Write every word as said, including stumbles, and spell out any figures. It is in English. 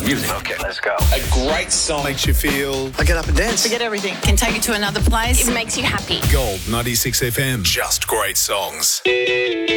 music. Okay, let's go. A great song. Makes you feel... I get up and dance. Forget everything. Can take you to another place. It makes you happy. Gold ninety-six F M. Just great songs.